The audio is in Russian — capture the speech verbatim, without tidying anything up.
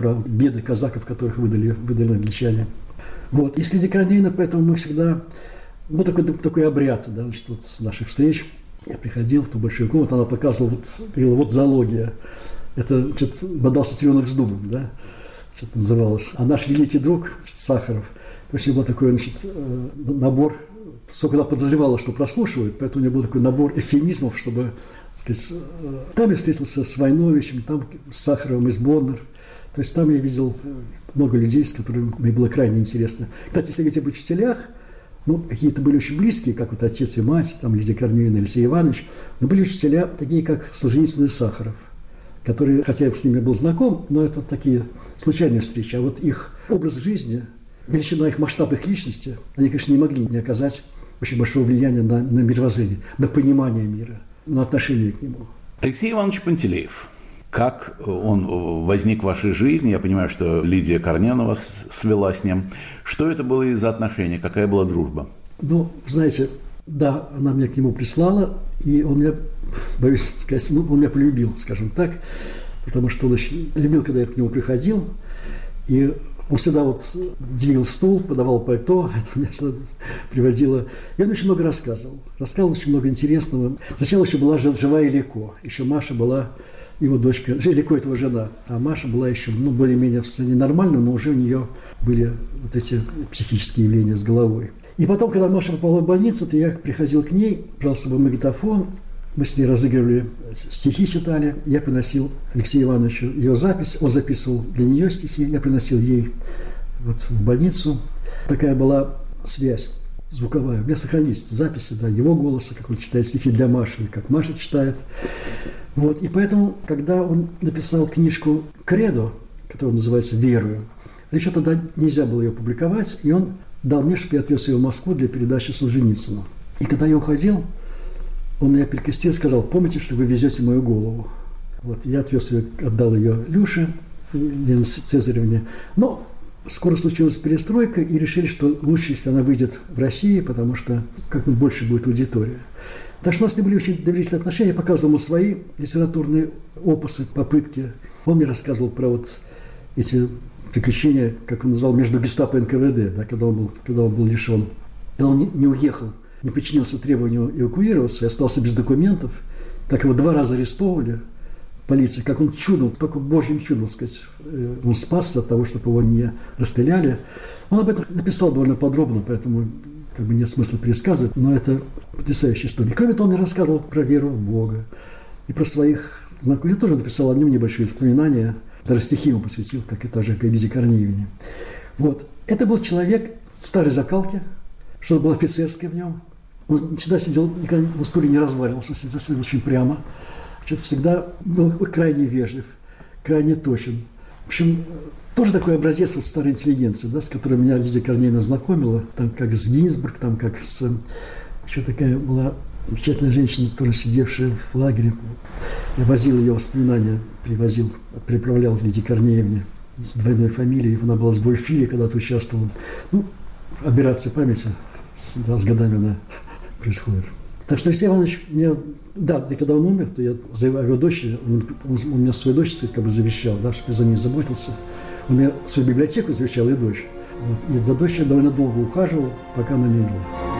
про беды казаков, которых выдали, выдали англичане. Вот. И среди Корнеевна, поэтому мы всегда... Ну, такой, такой обряд, да, значит, вот с наших встреч. Я приходил в ту большую комнату, она показывала, вот, говорила, вот зоология. Это, значит, бодался теленок с дубом, да, что-то называлось. А наш великий друг, значит, Сахаров, то есть у него был такой, значит, набор, сколько она подозревала, что прослушивают, поэтому у него был такой набор эвфемизмов, чтобы, так сказать, там я встретился с Войновичем, там с Сахаровым из Боннер. То есть там я видел много людей, с которыми мне было крайне интересно. Кстати, если говорить об учителях, ну, какие-то были очень близкие, как вот отец и мать, там Лидия Корнеевна, Алексей Иванович, но были учителя такие, как Солженицын и Сахаров, которые, хотя я с ними был знаком, но это такие случайные встречи, а вот их образ жизни, величина их, масштаб их личности, они, конечно, не могли не оказать очень большого влияния на, на мировоззрение, на понимание мира, на отношение к нему. Алексей Иванович Пантелеев. Как он возник в вашей жизни? Я понимаю, что Лидия Корнеевна вас свела с ним. Что это было из-за отношений? Какая была дружба? Ну, знаете, да, она меня к нему прислала, и он меня, боюсь сказать, ну, он меня полюбил, скажем так, потому что он очень любил, когда я к нему приходил, и он всегда вот двигал стул, подавал пальто, это меня всегда привозило. И он очень много рассказывал. Рассказывал очень много интересного. Сначала еще была живая Леко, еще Маша была... Его дочка, Леко этого жена, а Маша была еще, ну, более-менее в состоянии нормальном, но уже у нее были вот эти психические явления с головой. И потом, когда Маша попала в больницу, то я приходил к ней, брал с собой магнитофон, мы с ней разыгрывали, стихи читали, я приносил Алексею Ивановичу ее запись, он записывал для нее стихи, я приносил ей вот в больницу. Такая была связь звуковая. У меня сохранились записи, да, его голоса, как он читает стихи для Маши, и как Маша читает. Вот, и поэтому, когда он написал книжку «Кредо», которая называется «Верую», еще тогда нельзя было ее публиковать, и он дал мне, чтобы я отвез ее в Москву для передачи Солженицыну. И когда я уходил, он меня перекрестил и сказал: «Помните, что вы везете мою голову». Вот, я отвез ее, отдал ее Люше, Лене Цезаревне. Но скоро случилась перестройка, и решили, что лучше, если она выйдет в Россию, потому что как-нибудь больше будет аудитория. Так что у нас не были очень доверительные отношения. Я показывал ему свои литературные опусы, попытки. Он мне рассказывал про вот эти приключения, как он назвал, между гестапо и эн ка вэ дэ, да, когда он был, когда он был лишен. Когда он не, не уехал, не подчинился требованию эвакуироваться и остался без документов, так его два раза арестовывали в полиции, как он чудом, только божьим чудом, так сказать, он спасся от того, чтобы его не расстреляли. Он об этом написал довольно подробно, поэтому как бы нет смысла пересказывать, но это потрясающая история. Кроме того, он мне рассказывал про веру в Бога и про своих знакомых. Я тоже написал о нем небольшие воспоминания, даже стихи ему посвятил, как и та же Лидии Корнеевне. Вот. Это был человек старой закалки, что-то было офицерское в нем. Он всегда сидел, никогда на стуле не разваливался, сидел очень прямо. Значит, всегда был крайне вежлив, крайне точен. В общем, тоже такой образец вот старой интеллигенции, да, с которой меня Лидия Корнеевна знакомила, там, как с Гинзбург, там, как с... Еще такая была замечательная женщина, которая сидевшая в лагере. Я возил ее воспоминания, привозил, переправлял к Лидии Корнеевне с двойной фамилией. Она была с Вольфили, когда-то участвовала. Ну, операция памяти, да, с годами она происходит. Так что Алексей Иванович мне... Да, и когда он умер, то я за его дочерью, он, он, он меня свою дочь, сказать, как бы завещал, да, чтобы я за ней заботился. Он мне свою библиотеку завещал и дочь. Вот, и за дочь я довольно долго ухаживал, пока она не умерла.